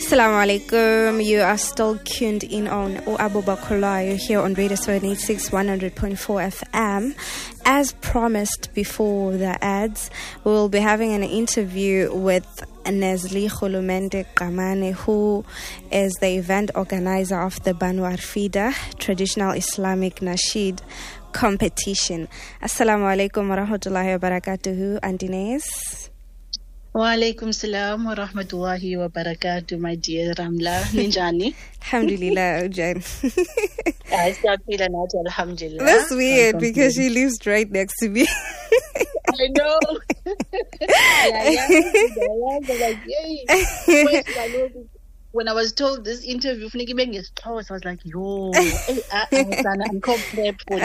Assalamu alaikum. You are still tuned in on Abu Bakulayo here on Radio 786 100.4 FM. As promised before the ads, we will be having an interview with Nazli Khulumende Kamane, who is the event organizer of the Banu Arfida Traditional Islamic Nasheed competition. Assalamu alaikum wa rahmatullahi wa barakatuhu, Andines. Wa alaikum salam wa rahmatullahi wa barakatuh, my dear Ramla. Ninjani? Alhamdulillah, Jan. Alhamdulillah. That's weird because she lives right next to me. I know. Like, yay. When I was told this interview, I was like, yo, I'm prepared for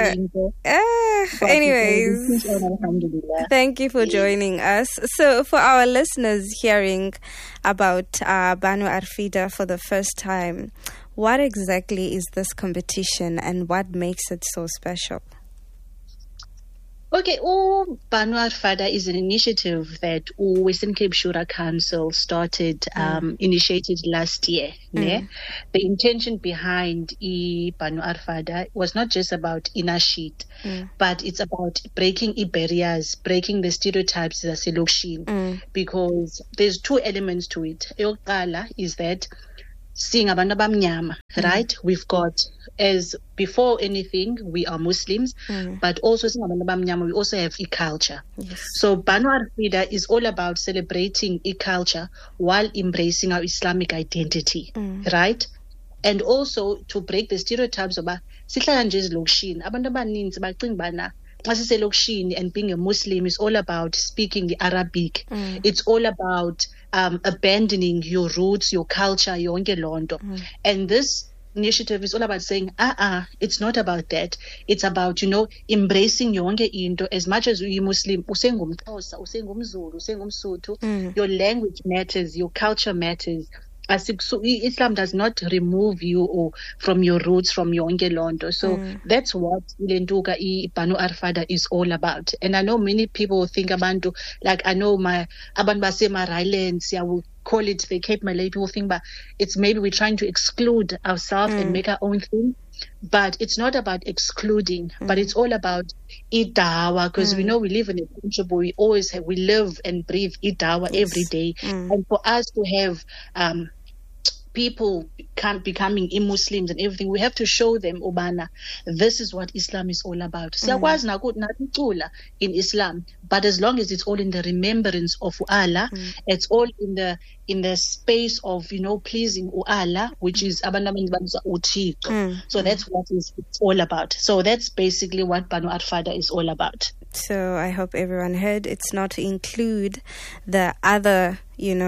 anyways, thank you for joining us. So for our listeners hearing about Banu Arfida for the first time, what exactly is this competition and what makes it so special? Okay, Banu Arfida is an initiative that Western Cape Shura Council started, initiated last year. The intention behind Banu Arfida was not just about nasheed, but it's about breaking barriers, breaking the stereotypes that are because there's two elements to it. Eyokuqala is that seeing abantu abamnyama, right? We've got, as before anything, we are Muslims, but also seeing abantu abamnyama, we also have culture. Yes. So Banu Arfida is all about celebrating culture while embracing our Islamic identity, right? And also to break the stereotypes about sihlala nje ezilokishini. Abantu abaninzi bacinga bana xa siselokishini, and being a Muslim is all about speaking the Arabic. It's all about abandoning your roots, your culture, yonke lonto. And this initiative is all about saying, it's not about that. It's about, embracing yonke into. As much as you're Muslim, usengumXhosa, usengumZulu, usengumSotho, your language matters, your culture matters. So Islam does not remove you from your roots, from your londo. So that's what Ilenduka Banu Arfida is all about. And I know many people think about, like I know Abantu Basema Islands, I will call it the Cape Malay, people think but it's maybe we're trying to exclude ourselves and make our own thing. But it's not about excluding, but it's all about Idawa, because we know we live in a country where we live and breathe Idawa every day. And for us to have people becoming Muslims and everything, we have to show them, Obana, this is what Islam is all about. Siyakwazi nakucula in Islam, but as long as it's all in the remembrance of Allah, it's all in the space of pleasing Allah, which is Uthixo. So that's what it's all about. So that's basically what Banu Arfida is all about. So I hope everyone heard. It's not to include the other,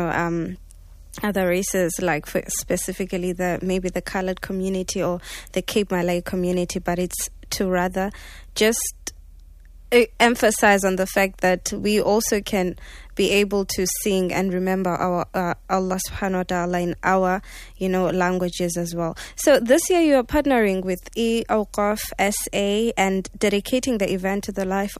other races, like specifically maybe the colored community or the Cape Malay community, but it's to rather just emphasize on the fact that we also can be able to sing and remember our Allah subhanahu wa ta'ala in our languages as well. So this year you are partnering with Awqaf SA and dedicating the event to the life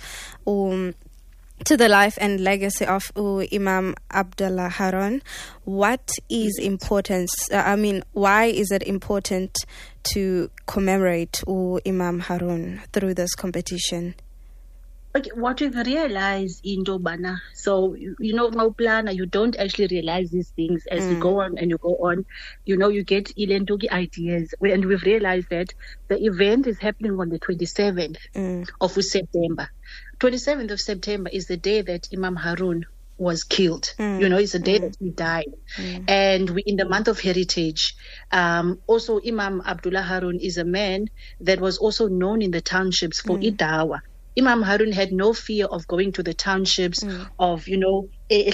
and legacy of Imam Abdullah Harun. What is important? Why is it important to commemorate Imam Harun through this competition? Okay, what we've realized in Dobana, so Mauplan, you don't actually realize these things as you go on and you go on. You get Ilenduki ideas, and we've realized that the event is happening on the 27th of September. 27th of September is the day that Imam Harun was killed. It's the day that he died. And we in the month of heritage. Also, Imam Abdullah Harun is a man that was also known in the townships for Idawa. Imam Harun had no fear of going to the townships of, no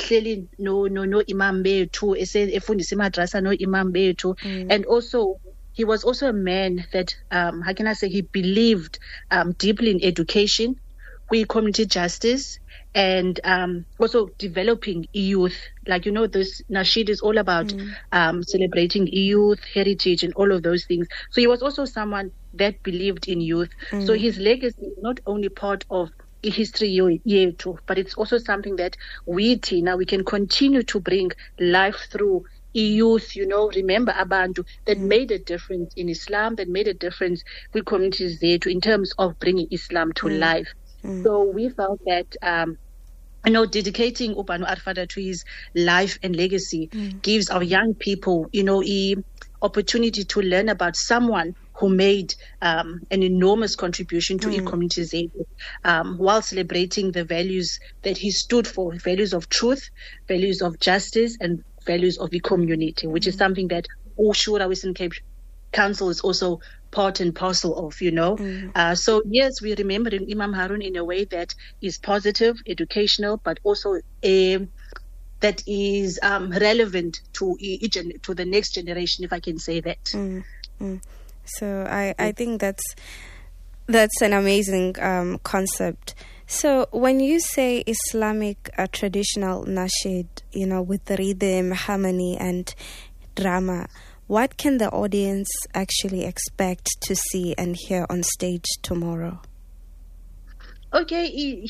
imam bethu, efundisa madrasa no imam bethu. And also, he was also a man that, how can I say, he believed deeply in education, community justice, and also developing youth. Like, this nasheed is all about celebrating youth, heritage, and all of those things. So he was also someone that believed in youth. So his legacy is not only part of history yethu, but it's also something that we can continue to bring life through youth, remember abantu that made a difference in Islam, that made a difference with communities there in terms of bringing Islam to life. So we felt that, dedicating Ubhano Arfada to his life and legacy gives our young people, opportunity to learn about someone who made an enormous contribution to e-communities while celebrating the values that he stood for, values of truth, values of justice, and values of the community, which is something that Shura Western Cape Council is also part and parcel of, So yes, we're remembering Imam Harun in a way that is positive, educational, but also that is relevant to the next generation, if I can say that. So I think that's an amazing concept. So when you say Islamic traditional nasheed, with the rhythm, harmony, and drama, what can the audience actually expect to see and hear on stage tomorrow? Okay,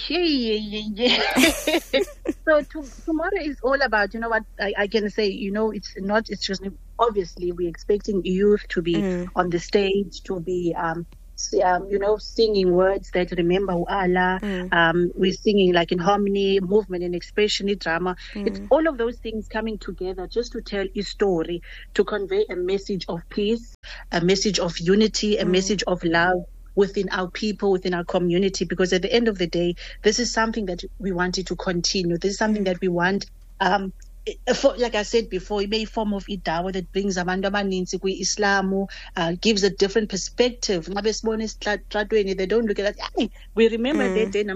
So tomorrow is all about, what I can say, it's just, obviously we're expecting youth to be on the stage, to be, singing words that remember Allah. We're singing like in harmony, movement and expression, drama. It's all of those things coming together just to tell a story, to convey a message of peace, a message of unity, a message of love within our people, within our community, because at the end of the day, this is something that we wanted to continue. This is something that we want, like I said before, it may form of idawa that brings abantu abaninzi kwi-Islam, gives a different perspective. They don't look at that. We remember that day.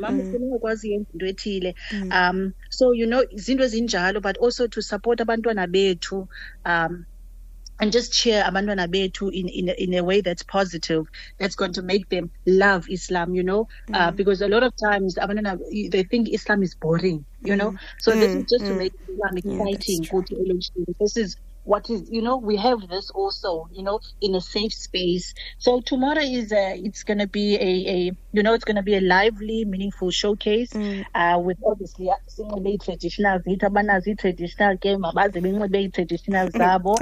So, zinto zinjalo, but also to support abantwana bethu, and just cheer abantwana bethu in a way that's positive, that's going to make them love Islam, because a lot of times they think Islam is boring, So this is just to make Islam exciting. This is what is, we have this also, in a safe space. So tomorrow is it's going to be it's going to be a lively, meaningful showcase with obviously traditional traditional game, traditional zabo.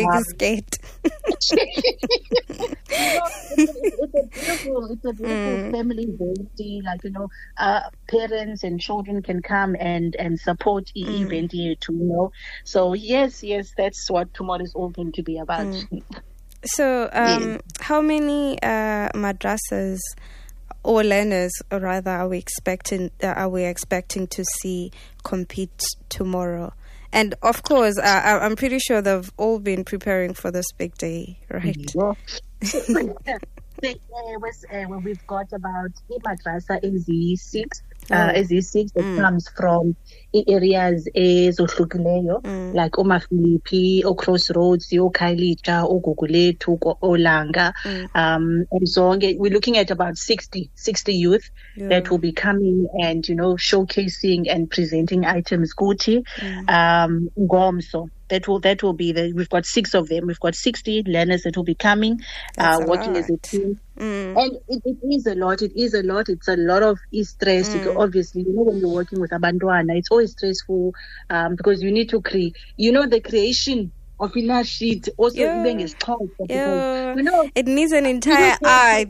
It's a beautiful family event. Parents and children can come and support the event here too, So yes, that's what tomorrow is all going to be about. So how many madrasas or learners, or rather, are we expecting to see compete tomorrow? And of course, I'm pretty sure they've all been preparing for this big day, right? We've got about madrasa AZ6 that comes from areas like Omafilipi, O Crossroads, O Kailita, O Guguletu, O Langa, and so on. We're looking at about 60 youth that will be coming and showcasing and presenting items. Ngomso. That will be we've got 6 of them. We've got 60 learners that will be coming, working as a team. And it is a lot. It's a lot of stress. Obviously, when you're working with abantwana, it's always stressful because you need to create, the creation of a sheet also because, it needs an entire art.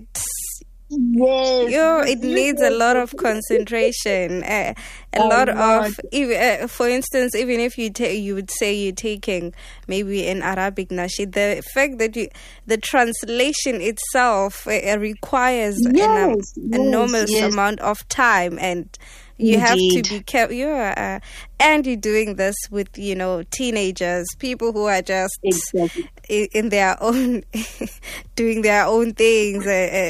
Yes, it needs a lot of concentration, a lot of, for instance, even if you would say you're taking maybe an Arabic nasheed, the fact that the translation itself requires an enormous amount of time, and you have to be careful. And you're doing this with teenagers, people who are just in their own doing their own things.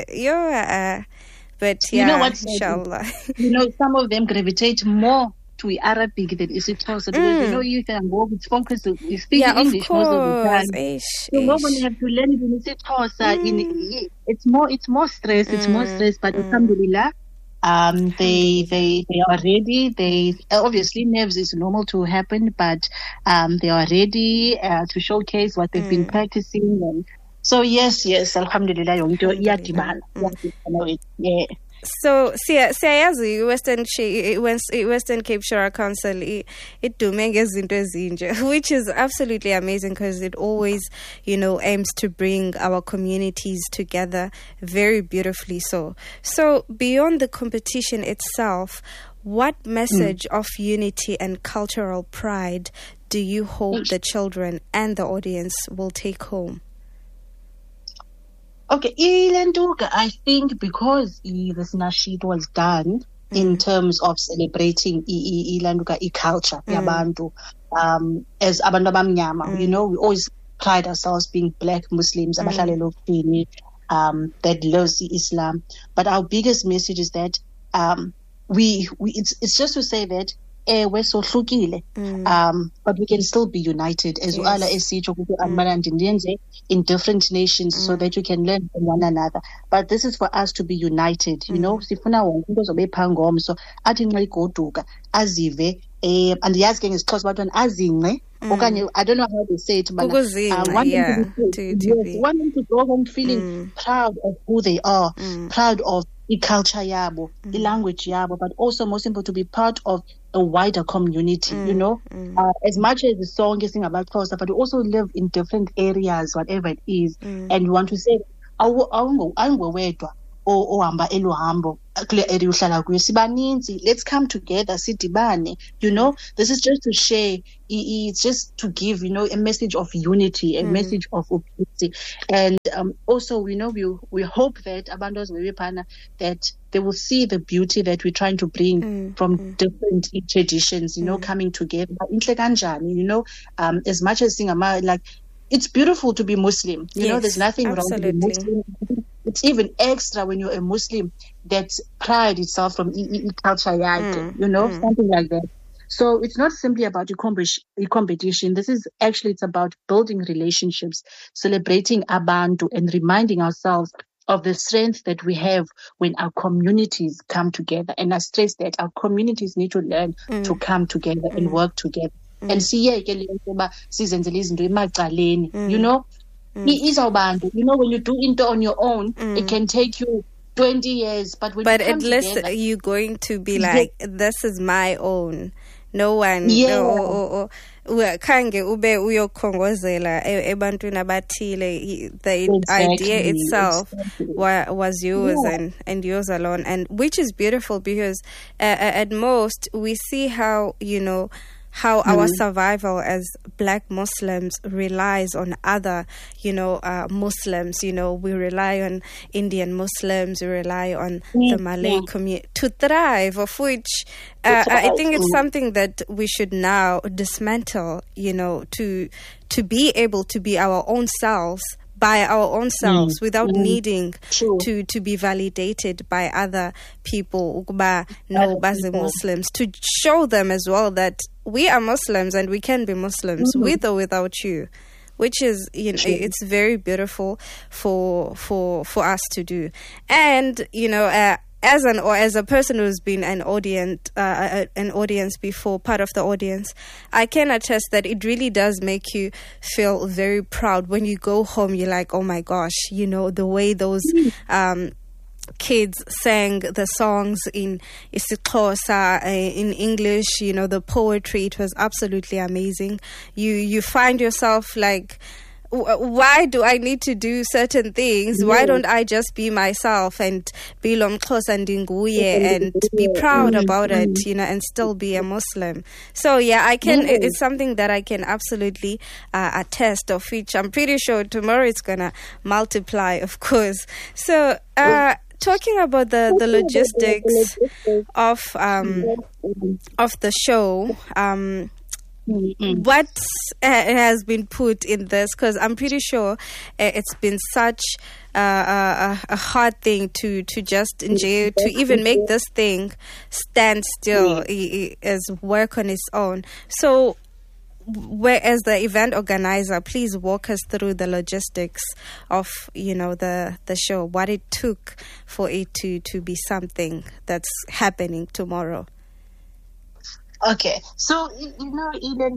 But inshallah. Some of them gravitate more to Arabic than isiXhosa because you can go with focus to speak English most of the time. So when you have to learn it in isiXhosa, it's more stress. It's more stress, but alhamdulillah. They are ready. They obviously nerves is normal to happen, but they are ready to showcase what they've been practicing. And so yes, alhamdulillah. So siyayazi Western Cape Shora Council idume ngezinto ezinje, which is absolutely amazing because it always, aims to bring our communities together very beautifully. So beyond the competition itself, what message of unity and cultural pride do you hope the children and the audience will take home? Okay, Ilanduka, I think because this nasheed was done in terms of celebrating Ilanduka culture, yabantu, as abantu abamnyama, we always pride ourselves being black Muslims, that loves Islam. But our biggest message is that it's just to say that we're so hlukile, but we can still be united as well as in different nations, so that you can learn from one another. But this is for us to be united, sifuna wonke umuntu ozobepha ngomso athi nxa igoduka azive and yazi ke ngesixhosa bathwana azince okanye I don't know how to say it, but one to go home feeling proud of who they are, proud of the culture yabo, the language yabo, but also most important to be part of a wider community, as much as the song is about Xhosa, but we also live in different areas, whatever it is, and we want to say awungowedwa ohamba eluhambo kule area uhlala kuyo, sibaninzi, let's come together, sidibane, this is just to share, it's just to give, a message of unity, a message of peace. And also, we hope that abantu abaseBephana, that they will see the beauty that we're trying to bring from different traditions, coming together. As much as like, it's beautiful to be Muslim, there's nothing wrong with being Muslim. It's even extra when you're a Muslim that pride itself from culture, something like that. So it's not simply about a competition. This is actually, it's about building relationships, celebrating abantu, and reminding ourselves of the strength that we have when our communities come together. And I stress that our communities need to learn to come together and work together. And see, when you do it on your own, it can take you 20 years. But when at least you're going to be like, this is my own. No one. Kange ube uyokhongozela ebantwini abathile. The idea itself was yours and yours alone, and which is beautiful because at most we see how how our survival as Black Muslims relies on other, Muslims. We rely on Indian Muslims, we rely on the Malay community to thrive, of which I think it's something that we should now dismantle, to be able to be our own selves, by our own selves, without needing to be validated by other people, Muslims, to show them as well that we are Muslims and we can be Muslims with or without you, which is, it's very beautiful for us to do. And, as a person who's been an audience before, part of the audience, I can attest that it really does make you feel very proud when you go home. You're like, oh my gosh, the way those kids sang the songs in isiXhosa, in English, the poetry, it was absolutely amazing. You find yourself like, why do I need to do certain things? Why don't I just be myself and be Lomxhosa Ndinguye and be proud about it, and still be a Muslim? So I can. It's something that I can absolutely attest, of which I'm pretty sure tomorrow it's gonna multiply, of course. So talking about the logistics of the show. What has been put in this? Because I'm pretty sure it's been such a hard thing to just enjoy, to even make this thing stand still as work on its own. So, as the event organizer, please walk us through the logistics of the show, what it took for it to be something that's happening tomorrow. Okay, so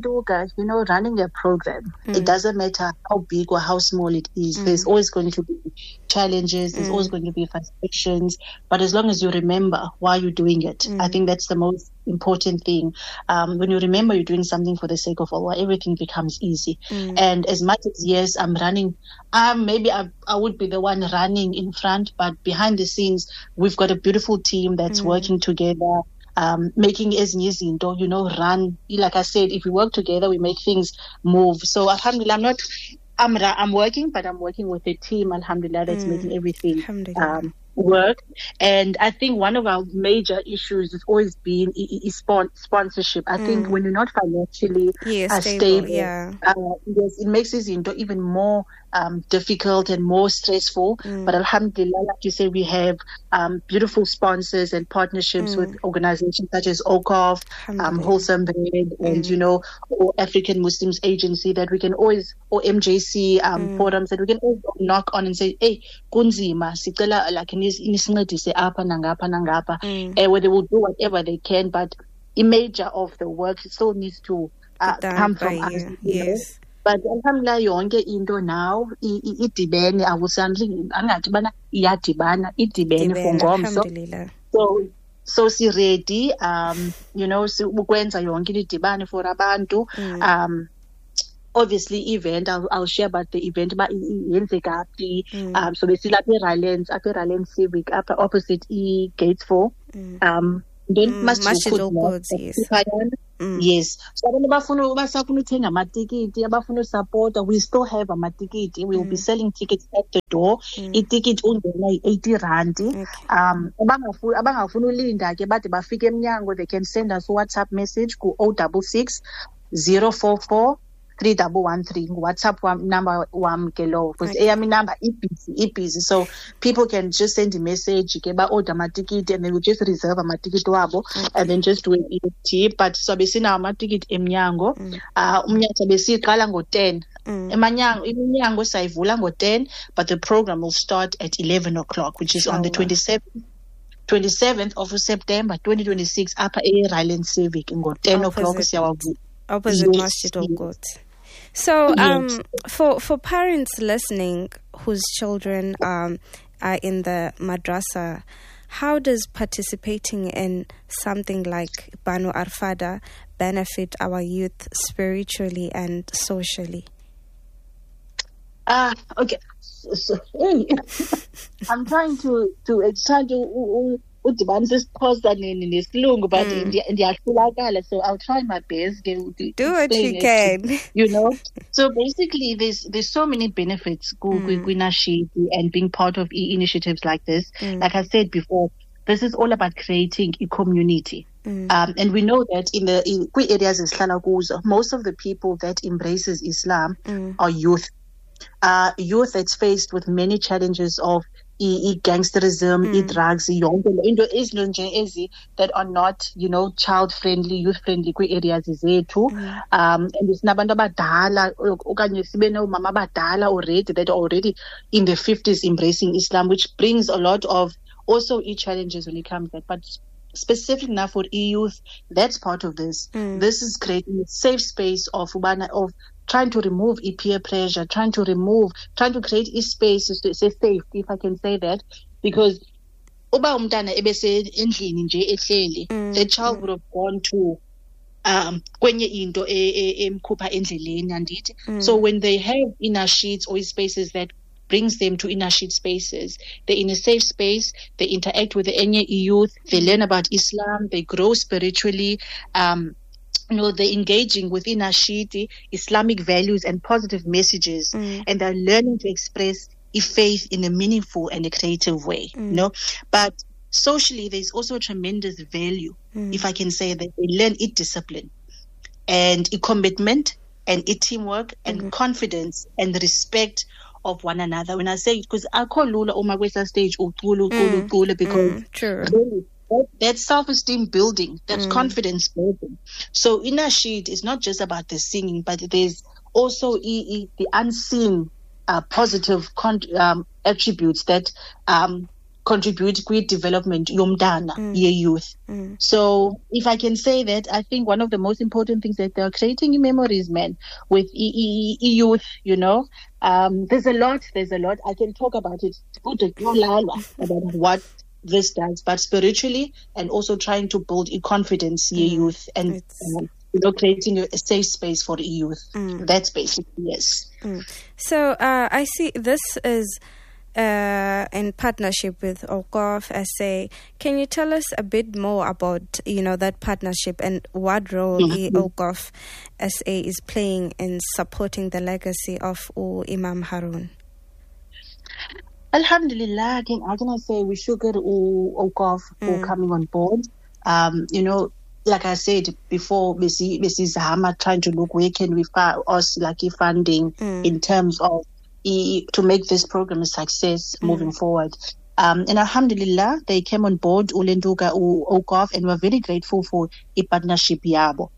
Ilanduka, running a program, it doesn't matter how big or how small it is. There's always going to be challenges, there's always going to be frustrations, but as long as you remember why you're doing it, I think that's the most important thing. When you remember you're doing something for the sake of Allah, everything becomes easy. And as much as, yes, I'm running, maybe I would be the one running in front, but behind the scenes, we've got a beautiful team that's working together, making ezinye izinto, run. Like I said, if we work together, we make things move. So alhamdulillah, I'm working, but I'm working with a team, alhamdulillah, that's making everything work. And I think one of our major issues has always been sponsorship. I think when you're not financially stable, yes, it makes this even more difficult and more stressful. But alhamdulillah, like you say, we have beautiful sponsors and partnerships with organizations such as OCOF, Wholesome Bread, and or African Muslims Agency, that we can always, or MJC forums, that we can always knock on and say, hey, kunzima sicela like nisincedise apha nangapha nangapha, where they will do whatever they can, but a major of the work still needs to come from us. Yes. But alhamdulillah, yonke into now idibene, awusanti angathi bana iyadibana, idibene for ngomso. So si ready, ukwenza yonke idibane for abantu. Obviously, event, I'll share about the event, but so we still at Rylands Civic, opposite Gates 4. Then Masjidul Quds, yes. Yes. So abantu basafuna uthenga amatikiti, abafuna support, we still have amatikiti. We will be selling tickets at the door. I-ticket ungena 80 rand. Abangafuna ulinda ke bade bafike emnyango, they can send us a WhatsApp message ku 066 044 3113. WhatsApp number wam ke lo, because eyami number ibusy, so people can just send a message ke ba order amatikiti, and they will just reserve amatikiti wabo, and then just do an EFT. But so besina amatikiti emnyango, umnyango besiqala ngo-10. Iminyango sayivula ngo-10, but the program will start at 11 o'clock, which is on the 27th of September 2026, upper Ryland Civic ngo-10 o'clock. Opposite Masjidul Quds. So, for parents listening whose children are in the madrasa, how does participating in something like Banu Arfada benefit our youth spiritually and socially? Okay. So, I'm trying to but so I'll try my best. Do what you can. So basically, there's so many benefits and being part of initiatives like this. Like I said before, this is all about creating a community. And we know that in areas of most of the people that embraces Islam are youth. Youth that's faced with many challenges of gangsterism, drugs, that are not, child friendly, youth friendly areas zethu. And it's nabantu abadala okanye sibe no mama abadala already that are already in their 50s embracing Islam, which brings a lot of also challenges when it comes to that. But specific now for youth, that's part of this. This is creating a safe space of trying to remove peer pressure, trying to create spaces to say safety, if I can say that, because uba umntana ebese endlini nje ehleli, the child would have gone to kwenye into emkhupha endleleni andithi. So when they have inner sheets or spaces that brings them to inner sheet spaces, they're in a safe space, they interact with the Enye youth, they learn about Islam, they grow spiritually, they're engaging with inner sheet Islamic values and positive messages, and they're learning to express faith in a meaningful and a creative way. But socially, there's also a tremendous value, if I can say that. They learn discipline and commitment and teamwork and confidence and respect of one another. When I say, because I call Lula on my Western stage because really, that's self-esteem building, that's confidence building. So inner sheet is not just about the singing, but there's also the unseen positive attributes that contribute with development yomntana ye-youth. So if I can say that, I think one of the most important things that they're creating memories, man, with youth, you know. There's a lot. I can talk about it about what this does, but spiritually, and also trying to build confidence youth, and creating a safe space for the youth. That's basically, yes. So I see this is in partnership with OCOF SA. Can you tell us a bit more about, that partnership and what role OCOF SA is playing in supporting the legacy of Imam Harun? Alhamdulillah, how can I say, we should get OCOF for coming on board. Like I said before, we see Zahama trying to look where can we find us funding in terms of to make this program a success moving forward. And Alhamdulillah, they came on board, Ulenduka, OCOF, and we're very grateful for a partnership yabo.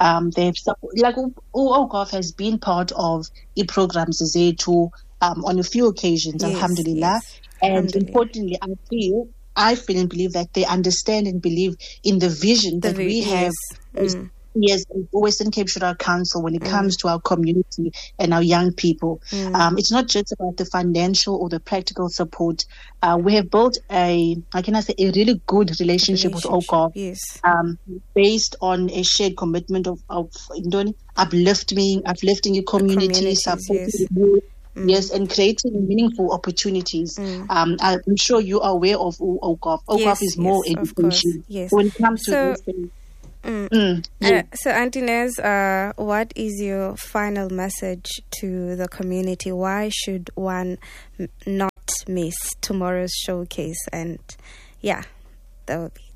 OCOF has been part of the programs on a few occasions, alhamdulillah. Yes. And importantly, I feel and believe that they understand and believe in the vision that we have as Western Cape Shura Council when it comes to our community and our young people. It's not just about the financial or the practical support. We have built a really good relationship with OCOF, based on a shared commitment of uplifting your community, supporting you. Yes, and creating meaningful opportunities. I'm sure you are aware of OCOF. OCOF is more education. When it comes to this thing. So, Auntie Nez, what is your final message to the community? Why should one not miss tomorrow's showcase? And that will be.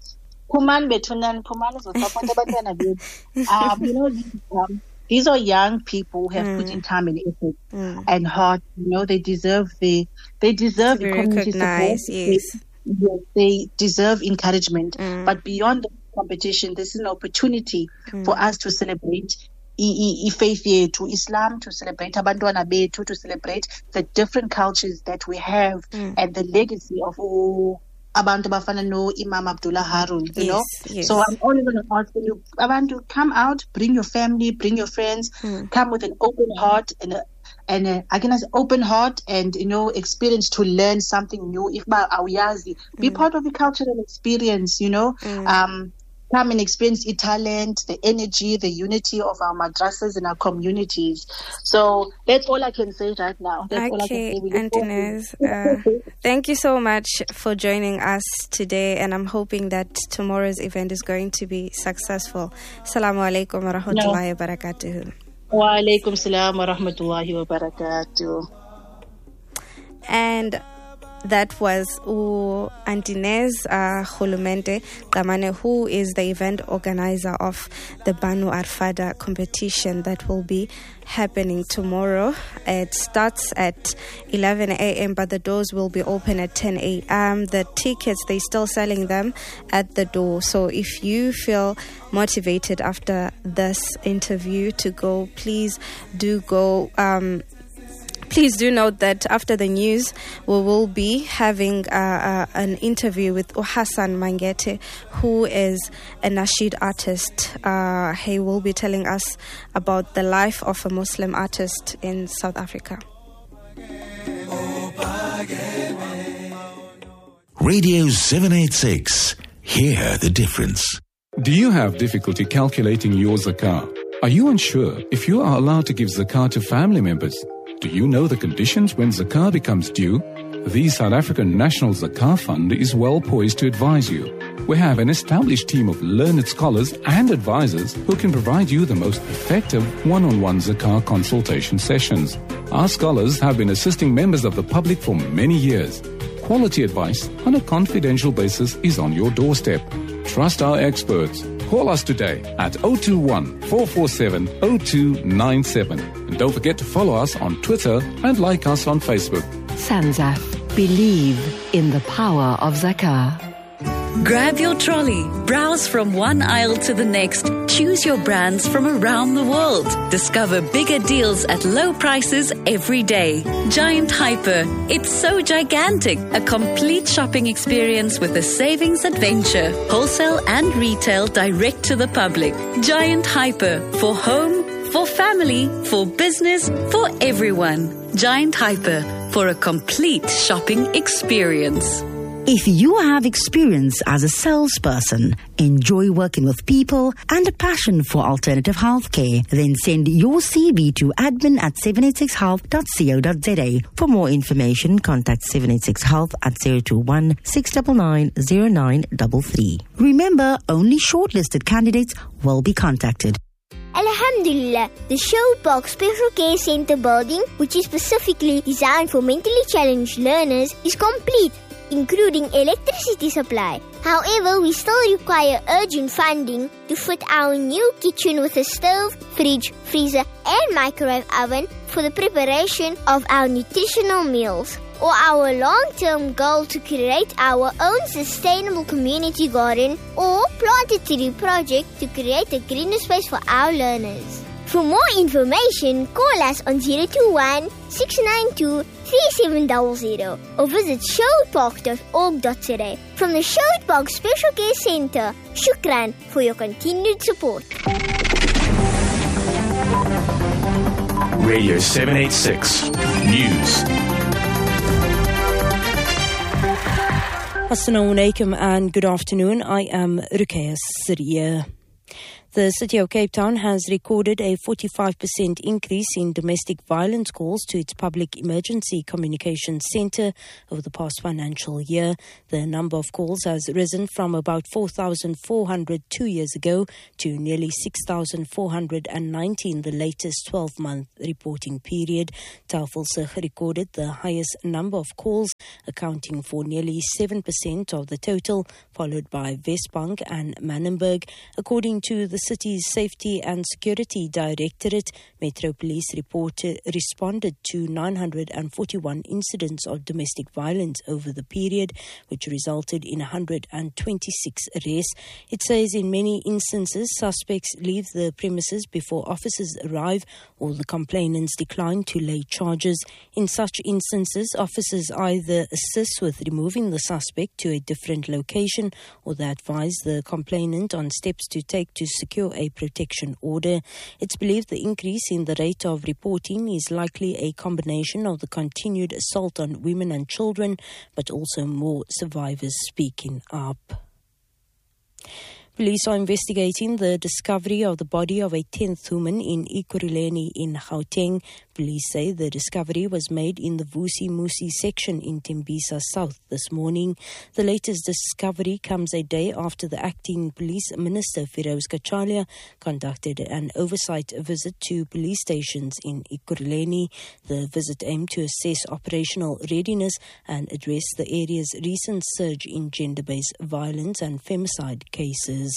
These are young people who have put in time and effort and heart. They deserve the community support. Yes. They deserve encouragement. But beyond the competition, this is an opportunity for us to celebrate faith to Islam, to celebrate abantwana bethu, to celebrate the different cultures that we have and the legacy of abantu bafana no Imam Abdullah Harun, you know. Yes. So I'm only going to ask you, abantu, come out, bring your family, bring your friends, come with an open heart and open heart and experience to learn something new. If be part of the cultural experience, come and experience the talent, the energy, the unity of our madrasas and our communities. So that's all I can say right now. That's all I can say. Auntie Nez, thank you so much for joining us today, and I'm hoping that tomorrow's event is going to be successful. Assalamu alaikum wa rahmatullahi wa barakatuh. Wa alaikum salam wa rahmatullahi wa barakatuh. And that was Auntie Nez Khulumente Kamane, who is the event organizer of the Banu Arfada competition that will be happening tomorrow. It starts at 11 a.m. but the doors will be open at 10 a.m. The tickets, they're still selling them at the door. So if you feel motivated after this interview to go, please do go. Please do note that after the news, we will be having an interview with Hassan Mangete, who is a Nasheed artist. He will be telling us about the life of a Muslim artist in South Africa. Radio 786. Hear the difference. Do you have difficulty calculating your zakah? Are you unsure if you are allowed to give zakah to family members? Do you know the conditions when zakah becomes due? The South African National Zakah Fund is well poised to advise you. We have an established team of learned scholars and advisors who can provide you the most effective one-on-one zakah consultation sessions. Our scholars have been assisting members of the public for many years. Quality advice on a confidential basis is on your doorstep. Trust our experts. Call us today at 021-447-0297. And don't forget to follow us on Twitter and like us on Facebook. Sanzaf. Believe in the power of zakah. Grab your trolley, browse from one aisle to the next, choose your brands from around the world. Discover bigger deals at low prices every day. Giant Hyper. It's so gigantic. A complete shopping experience with a savings adventure. Wholesale and retail direct to the public. Giant Hyper. For home, for family, for business, for everyone. Giant Hyper. For a complete shopping experience. If you have experience as a salesperson, enjoy working with people, and a passion for alternative healthcare, then send your CV to admin@786health.co.za. For more information, contact 786health at 021 699 0933. Remember, only shortlisted candidates will be contacted. Alhamdulillah, the Showbox Special Care Center building, which is specifically designed for mentally challenged learners, is complete, including electricity supply. However, we still require urgent funding to fit our new kitchen with a stove, fridge, freezer and microwave oven for the preparation of our nutritional meals, or our long-term goal to create our own sustainable community garden or plant a tree project to create a greener space for our learners. For more information, call us on 021 692 3700 or visit showitpark.org.za. From the Showitpark Special Care Center, shukran for your continued support. Radio 786 News. Assalamu alaikum and good afternoon. I am Ruqayya Siriya. The City of Cape Town has recorded a 45% increase in domestic violence calls to its Public Emergency Communications Centre over the past financial year. The number of calls has risen from about 4,400 2 years ago to nearly 6,490 in the latest 12-month reporting period. Tafelsig recorded the highest number of calls, accounting for nearly 7% of the total, followed by Westbank and Manenberg. According to the city's Safety and Security Directorate, Metro Police responded to 941 incidents of domestic violence over the period, which resulted in 126 arrests. It says in many instances, suspects leave the premises before officers arrive or the complainants decline to lay charges. In such instances, officers either assist with removing the suspect to a different location or they advise the complainant on steps to take to secure a protection order. It's believed the increase in the rate of reporting is likely a combination of the continued assault on women and children, but also more survivors speaking up. Police are investigating the discovery of the body of a 10th woman in Ekurhuleni in Gauteng. Police say the discovery was made in the Vusi Musi section in Tembisa South this morning. The latest discovery comes a day after the acting police minister, Firoz Kachalia, conducted an oversight visit to police stations in Ekurhuleni. The visit aimed to assess operational readiness and address the area's recent surge in gender-based violence and femicide cases.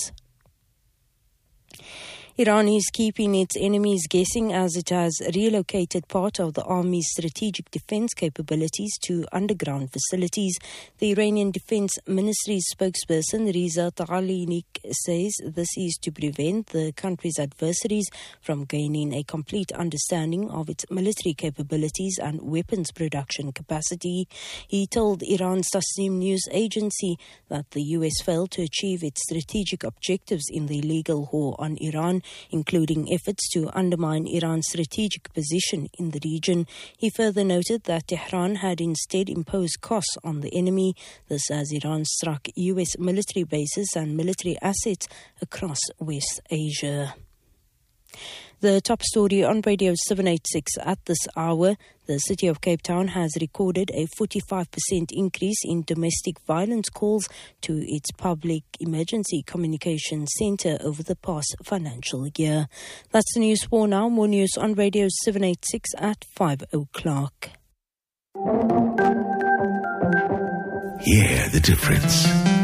Iran is keeping its enemies guessing as it has relocated part of the army's strategic defense capabilities to underground facilities. The Iranian Defense Ministry's spokesperson Riza Taghalini says this is to prevent the country's adversaries from gaining a complete understanding of its military capabilities and weapons production capacity. He told Iran's Tasnim news agency that the US failed to achieve its strategic objectives in the illegal war on Iran, including efforts to undermine Iran's strategic position in the region. He further noted that Tehran had instead imposed costs on the enemy. This as Iran struck US military bases and military assets across West Asia. The top story on Radio 786 at this hour. The City of Cape Town has recorded a 45% increase in domestic violence calls to its Public Emergency Communications Centre over the past financial year. That's the news for now. More news on Radio 786 at 5 o'clock. Hear the difference.